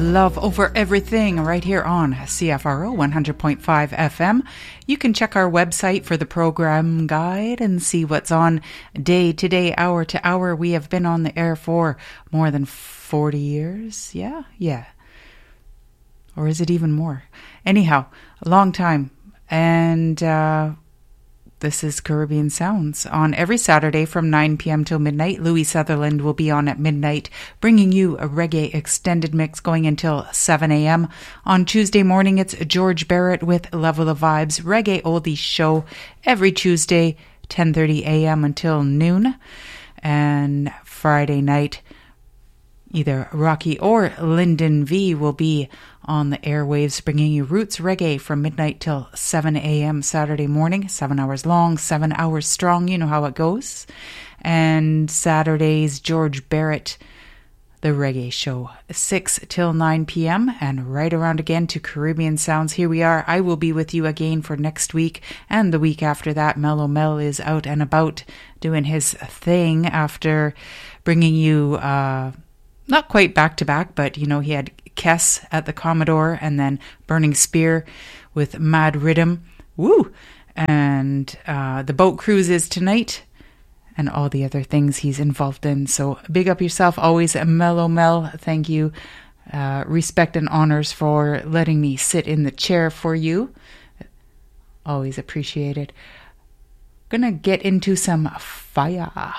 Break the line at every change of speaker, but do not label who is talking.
Love Over Everything right here on CFRO 100.5 FM. You can check our website for the program guide and see what's on day to day, hour to hour. We have been on the air for more than 40 years. Yeah. Or is it even more? Anyhow, a long time. And this is Caribbean Sounds. On every Saturday from 9 p.m. till midnight, Louis Sutherland will be on at midnight, bringing you a reggae extended mix going until 7 a.m. On Tuesday morning, it's George Barrett with Level of Vibes, Reggae Oldies Show, every Tuesday, 10:30 a.m. until noon. And Friday night, either Rocky or Lyndon V will be on the airwaves, bringing you roots reggae from midnight till 7 a.m. Saturday morning. 7 hours long, 7 hours strong. You know how it goes. And Saturdays, George Barrett, the reggae show, 6 till 9 p.m. And right around again to Caribbean Sounds. Here we are. I will be with you again for next week. And the week after that, Mellow Mel is out and about doing his thing after bringing you... not quite back to back, but he had Kess at the Commodore and then Burning Spear with Mad Rhythm. Woo! And the boat cruise is tonight and all the other things he's involved in. So big up yourself, always Mellow Mel. Thank you. Respect and honors for letting me sit in the chair for you. Always appreciate it. Gonna get into some fire.